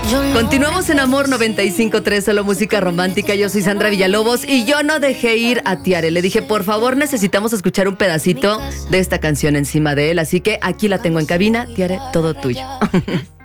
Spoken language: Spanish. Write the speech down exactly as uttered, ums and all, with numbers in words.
Continuamos en Amor noventa y cinco punto tres, solo música romántica. Yo soy Sandra Villalobos y yo no dejé ir a Tiare. Le dije, por favor, necesitamos escuchar un pedacito de esta canción encima de él. Así que aquí la tengo en cabina. Tiare, todo tuyo.